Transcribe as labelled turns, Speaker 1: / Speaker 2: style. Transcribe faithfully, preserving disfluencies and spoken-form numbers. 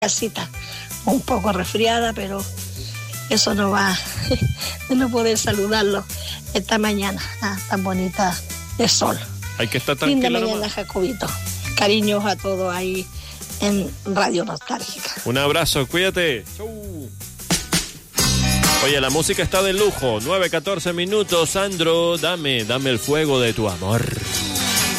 Speaker 1: casita, un poco resfriada, pero eso no va de no poder saludarlo esta mañana ah, tan bonita de sol.
Speaker 2: Hay que estar tranquila.
Speaker 1: Linda mañana, nomás. Jacobito. Cariños a todos ahí en Radio Nostálgica.
Speaker 2: Un abrazo, cuídate. Chau. Oye, la música está de lujo. nueve catorce minutos. Sandro, dame, dame el fuego de tu amor.